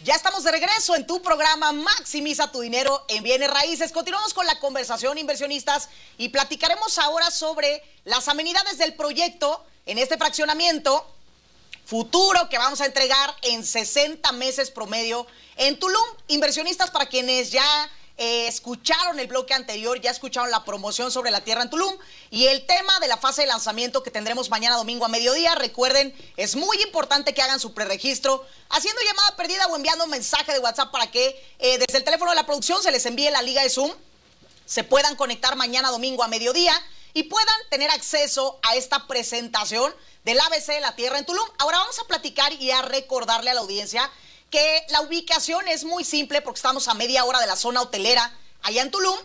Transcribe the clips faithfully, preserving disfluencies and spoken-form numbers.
Ya estamos de regreso en tu programa Maximiza tu dinero en bienes raíces. Continuamos con la conversación, inversionistas, y platicaremos ahora sobre las amenidades del proyecto en este fraccionamiento futuro que vamos a entregar en sesenta meses promedio en Tulum. Inversionistas, para quienes ya eh, escucharon el bloque anterior, ya escucharon la promoción sobre la tierra en Tulum y el tema de la fase de lanzamiento que tendremos mañana domingo a mediodía. Recuerden, es muy importante que hagan su preregistro haciendo llamada perdida o enviando un mensaje de WhatsApp para que eh, desde el teléfono de la producción se les envíe la liga de Zoom, se puedan conectar mañana domingo a mediodía y puedan tener acceso a esta presentación del A B C de la tierra en Tulum. Ahora vamos a platicar y a recordarle a la audiencia que la ubicación es muy simple porque estamos a media hora de la zona hotelera allá en Tulum,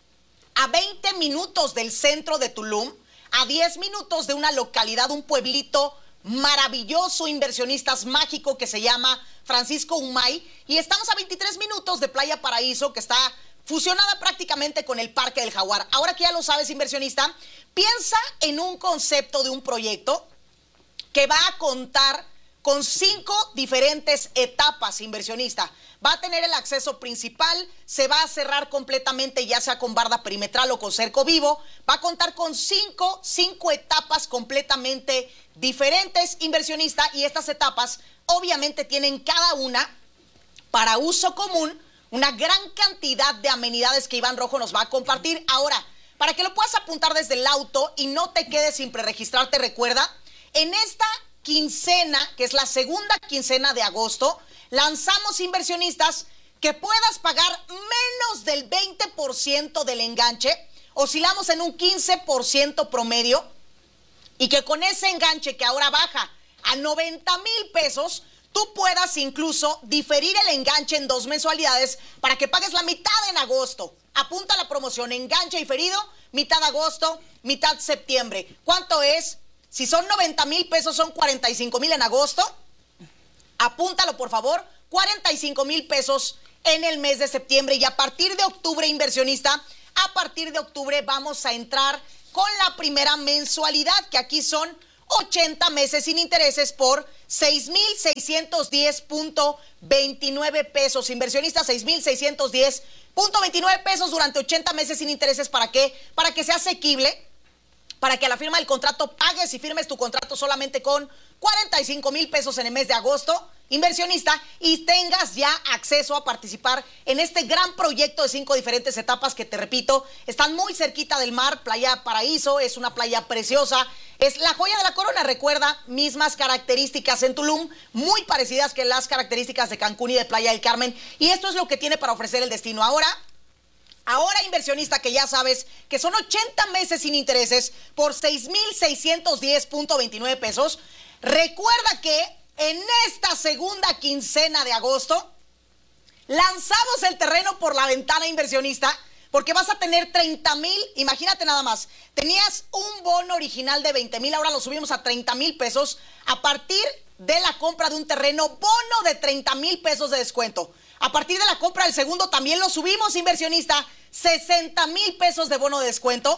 a veinte minutos del centro de Tulum, a diez minutos de una localidad, un pueblito maravilloso, inversionistas, mágico, que se llama Francisco Humay, y estamos a veintitrés minutos de Playa Paraíso, que está fusionada prácticamente con el Parque del Jaguar. Ahora que ya lo sabes, inversionista, piensa en un concepto de un proyecto que va a contar con cinco diferentes etapas, inversionista. Va a tener el acceso principal, se va a cerrar completamente, ya sea con barda perimetral o con cerco vivo. Va a contar con cinco, cinco etapas completamente diferentes, inversionista, y estas etapas obviamente tienen cada una para uso común una gran cantidad de amenidades que Iván Rojo nos va a compartir. Ahora, para que lo puedas apuntar desde el auto y no te quedes sin preregistrarte, recuerda, en esta quincena, que es la segunda quincena de agosto, lanzamos, inversionistas, que puedas pagar menos del veinte por ciento del enganche. Oscilamos en un quince por ciento promedio, y que con ese enganche que ahora baja a noventa mil pesos, tú puedas incluso diferir el enganche en dos mensualidades para que pagues la mitad en agosto. Apunta la promoción, enganche diferido, mitad agosto, mitad septiembre. ¿Cuánto es? Si son noventa mil pesos, son cuarenta y cinco mil en agosto. Apúntalo, por favor, cuarenta y cinco mil pesos en el mes de septiembre. Y a partir de octubre, inversionista, a partir de octubre vamos a entrar con la primera mensualidad, que aquí son ochenta meses sin intereses por seis mil seiscientos diez punto veintinueve pesos. Inversionista, seis mil seiscientos diez punto veintinueve pesos durante ochenta meses sin intereses. ¿Para qué? Para que sea asequible, para que a la firma del contrato pagues y firmes tu contrato solamente con cuarenta y cinco mil pesos en el mes de agosto, inversionista, y tengas ya acceso a participar en este gran proyecto de cinco diferentes etapas que, te repito, están muy cerquita del mar. Playa Paraíso es una playa preciosa, es la joya de la corona. Recuerda, mismas características en Tulum, muy parecidas que las características de Cancún y de Playa del Carmen, y esto es lo que tiene para ofrecer el destino. Ahora, Ahora, inversionista, que ya sabes que son ochenta meses sin intereses por seis mil seiscientos diez punto veintinueve pesos, recuerda que en esta segunda quincena de agosto lanzamos el terreno por la ventana, inversionista, porque vas a tener treinta mil, imagínate nada más, tenías un bono original de veinte mil, ahora lo subimos a treinta mil pesos a partir de la compra de un terreno, bono de treinta mil pesos de descuento. A partir de la compra del segundo también lo subimos, inversionista, sesenta mil pesos de bono de descuento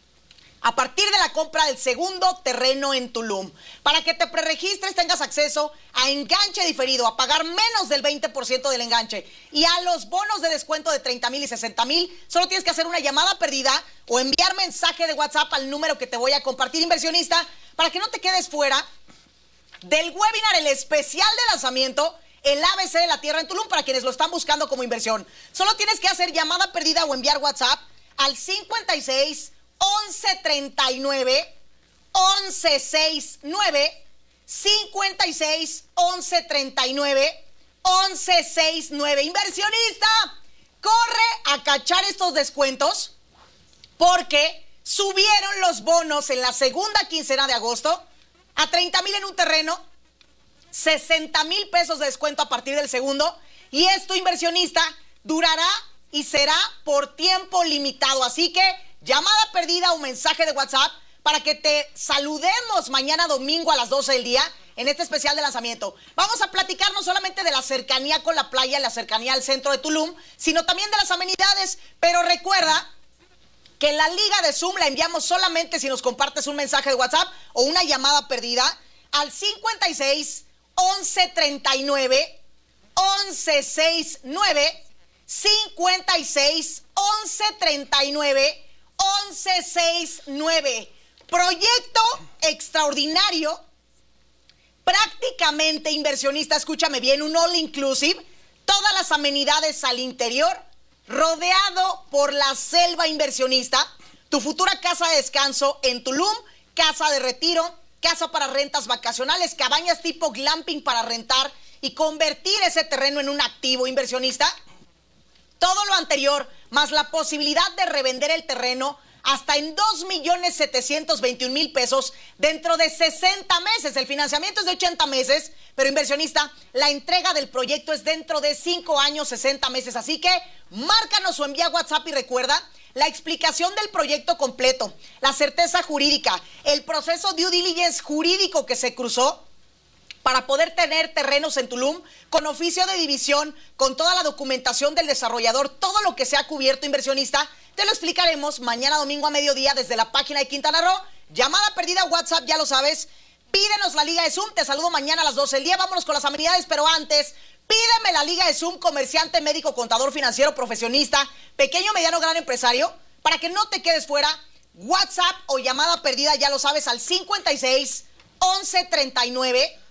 a partir de la compra del segundo terreno en Tulum. Para que te preregistres, tengas acceso a enganche diferido, a pagar menos del veinte por ciento del enganche y a los bonos de descuento de treinta mil y sesenta mil, solo tienes que hacer una llamada perdida o enviar mensaje de WhatsApp al número que te voy a compartir, inversionista, para que no te quedes fuera del webinar, el especial de lanzamiento, el A B C de la tierra en Tulum, para quienes lo están buscando como inversión. Solo tienes que hacer llamada perdida o enviar WhatsApp al cincuenta y seis, once treinta y nueve, once sesenta y nueve, cincuenta y seis, once treinta y nueve, once sesenta y nueve. Inversionista, corre a cachar estos descuentos porque subieron los bonos en la segunda quincena de agosto a treinta mil en un terreno, sesenta mil pesos de descuento a partir del segundo, y esto, inversionista, durará y será por tiempo limitado. Así que llamada perdida o mensaje de WhatsApp para que te saludemos mañana domingo a las doce del día en este especial de lanzamiento. Vamos a platicar no solamente de la cercanía con la playa, la cercanía al centro de Tulum, sino también de las amenidades. Pero recuerda que la liga de Zoom la enviamos solamente si nos compartes un mensaje de WhatsApp o una llamada perdida al cincuenta y seis, once treinta y nueve, once sesenta y nueve, cincuenta y seis, once treinta y nueve, once sesenta y nueve. Proyecto extraordinario, prácticamente inversionista, escúchame bien, un all inclusive, todas las amenidades al interior, rodeado por la selva inversionista, tu futura casa de descanso en Tulum, casa de retiro, casa para rentas vacacionales, cabañas tipo glamping para rentar y convertir ese terreno en un activo inversionista. Todo lo anterior, más la posibilidad de revender el terreno hasta en dos millones setecientos veintiún mil pesos dentro de sesenta meses. El financiamiento es de ochenta meses, pero inversionista, la entrega del proyecto es dentro de cinco años, sesenta meses. Así que márcanos o envía WhatsApp y recuerda la explicación del proyecto completo, la certeza jurídica, el proceso due diligence jurídico que se cruzó para poder tener terrenos en Tulum con oficio de división, con toda la documentación del desarrollador, todo lo que sea cubierto, inversionista. Te lo explicaremos mañana domingo a mediodía desde la página de Quintana Roo. Llamada perdida, WhatsApp, ya lo sabes. Pídenos la Liga de Zoom. Te saludo mañana a las doce del día. Vámonos con las amenidades, pero antes, pídeme la Liga de Zoom, comerciante, médico, contador, financiero, profesionista, pequeño, mediano, gran empresario, para que no te quedes fuera. WhatsApp o llamada perdida, ya lo sabes, al cincuenta y seis, once treinta y nueve,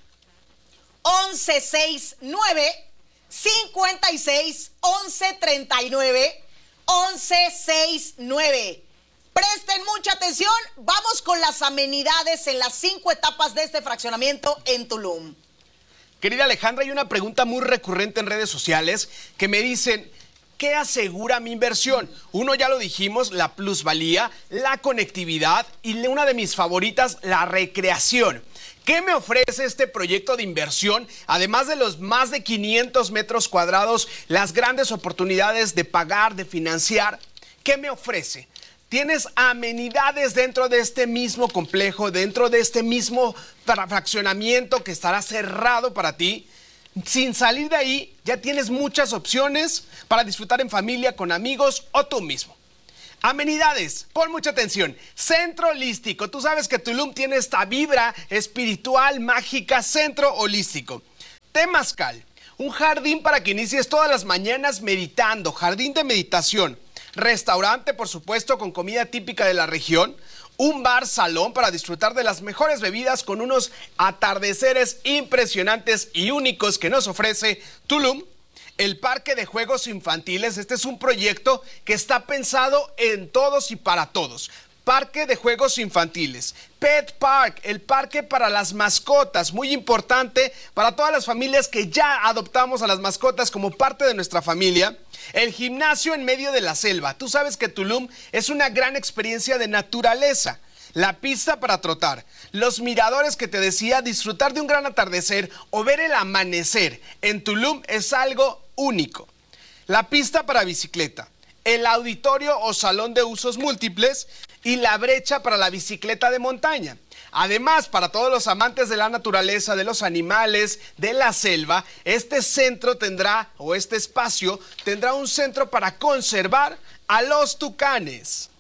once sesenta y nueve, cincuenta y seis, once treinta y nueve, once sesenta y nueve. Presten mucha atención, vamos con las amenidades en las cinco etapas de este fraccionamiento en Tulum. Querida Alejandra, hay una pregunta muy recurrente en redes sociales que me dicen, ¿qué asegura mi inversión? Uno, ya lo dijimos, la plusvalía, la conectividad y una de mis favoritas, la recreación. ¿Qué me ofrece este proyecto de inversión? Además de los más de quinientos metros cuadrados, las grandes oportunidades de pagar, de financiar, ¿qué me ofrece? Tienes amenidades dentro de este mismo complejo, dentro de este mismo fraccionamiento que estará cerrado para ti. Sin salir de ahí, ya tienes muchas opciones para disfrutar en familia, con amigos o tú mismo. Amenidades, pon mucha atención. Centro holístico. Tú sabes que Tulum tiene esta vibra espiritual, mágica, centro holístico. Temazcal, un jardín para que inicies todas las mañanas meditando, jardín de meditación. Restaurante, por supuesto, con comida típica de la región. Un bar salón para disfrutar de las mejores bebidas con unos atardeceres impresionantes y únicos que nos ofrece Tulum. El parque de juegos infantiles, este es un proyecto que está pensado en todos y para todos. Parque de juegos infantiles, Pet Park, el parque para las mascotas, muy importante para todas las familias que ya adoptamos a las mascotas como parte de nuestra familia. El gimnasio en medio de la selva. Tú sabes que Tulum es una gran experiencia de naturaleza. La pista para trotar, los miradores que te decía, disfrutar de un gran atardecer o ver el amanecer en Tulum es algo único. La pista para bicicleta, el auditorio o salón de usos múltiples y la brecha para la bicicleta de montaña. Además, para todos los amantes de la naturaleza, de los animales, de la selva, este centro tendrá, o este espacio, tendrá un centro para conservar a los tucanes.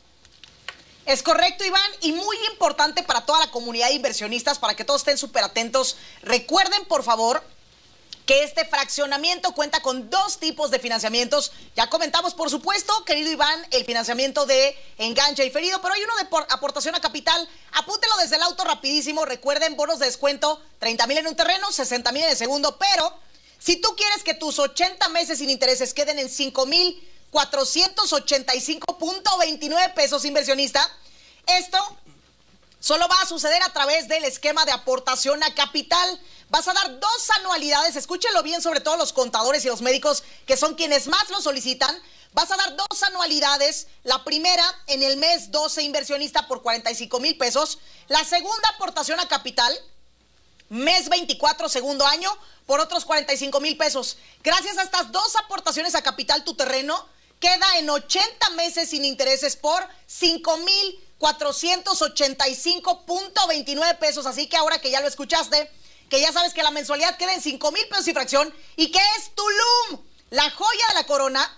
Es correcto, Iván, y muy importante para toda la comunidad de inversionistas, para que todos estén súper atentos. Recuerden, por favor, que este fraccionamiento cuenta con dos tipos de financiamientos. Ya comentamos, por supuesto, querido Iván, el financiamiento de enganche diferido, pero hay uno de aportación a capital. Apúntelo desde el auto rapidísimo. Recuerden, bonos de descuento, treinta mil en un terreno, sesenta mil en el segundo, pero si tú quieres que tus ochenta meses sin intereses queden en cinco mil cuatrocientos ochenta y cinco punto veintinueve pesos, inversionista, esto solo va a suceder a través del esquema de aportación a capital. Vas a dar dos anualidades, escúchenlo bien, sobre todo los contadores y los médicos, que son quienes más lo solicitan. Vas a dar dos anualidades, la primera en el mes doce, inversionista, por cuarenta y cinco mil pesos. La segunda aportación a capital, mes veinticuatro, segundo año, por otros cuarenta y cinco mil pesos. Gracias a estas dos aportaciones a capital, tu terreno queda en ochenta meses sin intereses por cinco mil cuatrocientos ochenta y cinco punto veintinueve pesos. Así que ahora que ya lo escuchaste, que ya sabes que la mensualidad queda en cinco mil pesos y fracción, y que es Tulum, la joya de la corona,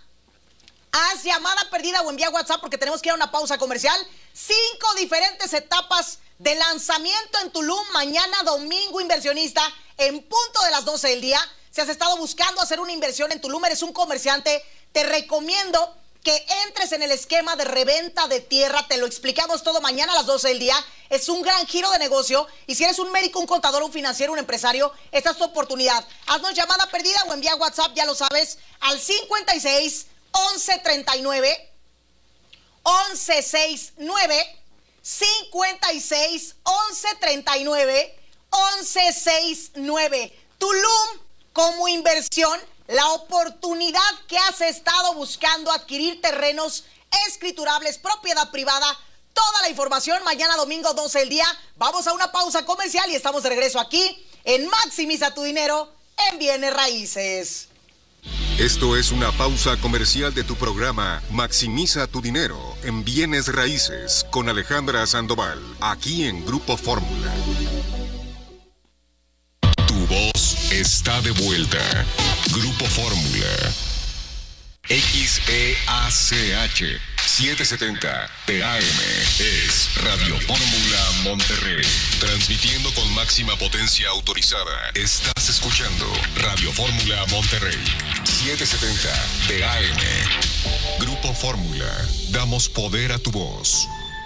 haz llamada perdida o envía WhatsApp porque tenemos que ir a una pausa comercial. Cinco diferentes etapas de lanzamiento en Tulum, mañana domingo, inversionista, en punto de las doce del día. Si has estado buscando hacer una inversión en Tulum, eres un comerciante, te recomiendo que entres en el esquema de reventa de tierra. Te lo explicamos todo mañana a las doce del día. Es un gran giro de negocio. Y si eres un médico, un contador, un financiero, un empresario, esta es tu oportunidad. Haznos llamada perdida o envía WhatsApp, ya lo sabes, al cincuenta y seis, once treinta y nueve, once sesenta y nueve, cincuenta y seis, once treinta y nueve, once sesenta y nueve. Tulum, como inversión, la oportunidad que has estado buscando, adquirir terrenos escriturables, propiedad privada, toda la información mañana domingo doce del día. Vamos a una pausa comercial y estamos de regreso aquí en Maximiza tu Dinero en Bienes Raíces. Esto es una pausa comercial de tu programa Maximiza tu Dinero en Bienes Raíces con Alejandra Sandoval, aquí en Grupo Fórmula. Tu voz está de vuelta. Grupo Fórmula. X E A C H setecientos setenta T A M es Radio Fórmula Monterrey. Transmitiendo con máxima potencia autorizada. Estás escuchando Radio Fórmula Monterrey. setecientos setenta T A M. Grupo Fórmula. Damos poder a tu voz.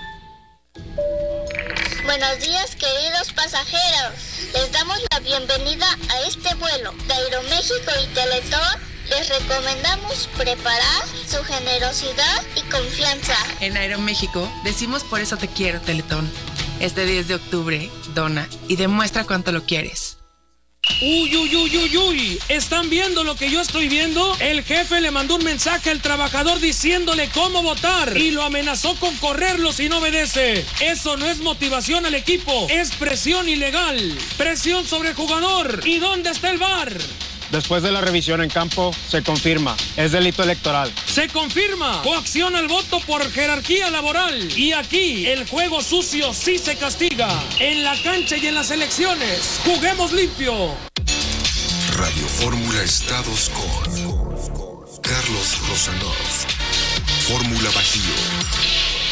Buenos días, queridos pasajeros. Les damos la bienvenida a este vuelo de Aeroméxico y Teletón. Les recomendamos preparar su generosidad y confianza. En Aeroméxico decimos por eso te quiero, Teletón. Este diez de octubre, dona y demuestra cuánto lo quieres. Uy, uy, uy, uy, uy, ¿están viendo lo que yo estoy viendo? El jefe le mandó un mensaje al trabajador diciéndole cómo votar y lo amenazó con correrlo si no obedece. Eso no es motivación al equipo, es presión ilegal, presión sobre el jugador. ¿Y dónde está el V A R? Después de la revisión en campo, se confirma, es delito electoral. Se confirma, coacción al voto por jerarquía laboral. Y aquí, el juego sucio sí se castiga. En la cancha y en las elecciones, juguemos limpio. Radio Fórmula Estados con Carlos Rosanov. Fórmula Bajío.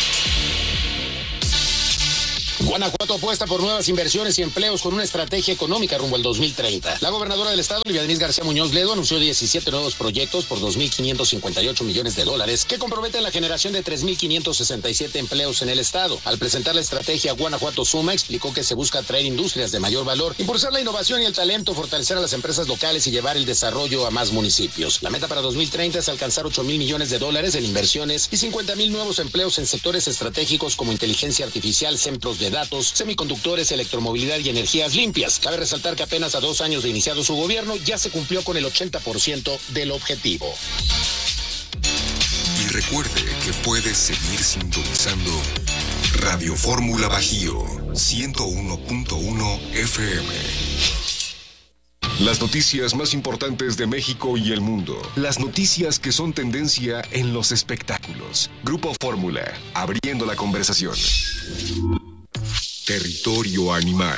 Guanajuato apuesta por nuevas inversiones y empleos con una estrategia económica rumbo al dos mil treinta. La gobernadora del estado, Olivia Denise García Muñoz Ledo, anunció diecisiete nuevos proyectos por dos mil quinientos cincuenta y ocho millones de dólares que comprometen la generación de tres mil quinientos sesenta y siete empleos en el estado. Al presentar la estrategia Guanajuato Suma, explicó que se busca atraer industrias de mayor valor, impulsar la innovación y el talento, fortalecer a las empresas locales y llevar el desarrollo a más municipios. La meta para dos mil treinta es alcanzar ocho mil millones de dólares en inversiones y cincuenta mil nuevos empleos en sectores estratégicos como inteligencia artificial, centros de datos, semiconductores, electromovilidad y energías limpias. Cabe resaltar que apenas a dos años de iniciado su gobierno ya se cumplió con el ochenta por ciento del objetivo. Y recuerde que puede seguir sintonizando Radio Fórmula Bajío ciento uno punto uno F M. Las noticias más importantes de México y el mundo. Las noticias que son tendencia en los espectáculos. Grupo Fórmula, abriendo la conversación. Territorio animal.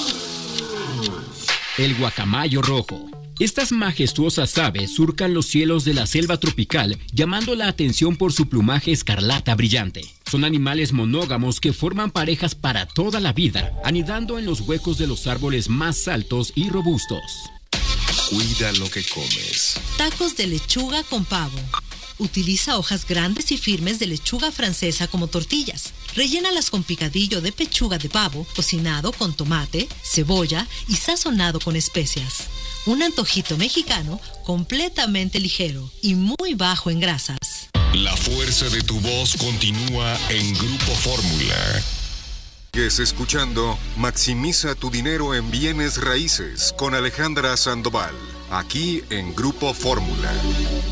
El guacamayo rojo. Estas majestuosas aves surcan los cielos de la selva tropical, llamando la atención por su plumaje escarlata brillante. Son animales monógamos que forman parejas para toda la vida, anidando en los huecos de los árboles más altos y robustos. Cuida lo que comes. Tacos de lechuga con pavo. Utiliza hojas grandes y firmes de lechuga francesa como tortillas. Rellénalas con picadillo de pechuga de pavo, cocinado con tomate, cebolla y sazonado con especias. Un antojito mexicano completamente ligero y muy bajo en grasas. La fuerza de tu voz continúa en Grupo Fórmula. Sigues escuchando Maximiza tu Dinero en Bienes Raíces con Alejandra Sandoval, aquí en Grupo Fórmula.